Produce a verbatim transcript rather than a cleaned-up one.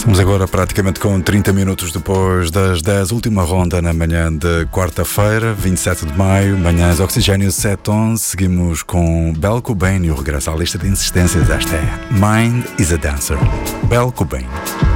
Estamos agora praticamente com trinta minutos depois das dez, última ronda na manhã de quarta-feira, vinte e sete de maio, manhãs Oxigênio sete onze. Seguimos com Belle Cobain e o regresso à lista de insistências. Esta é Mind is a Dancer. Belle Cobain.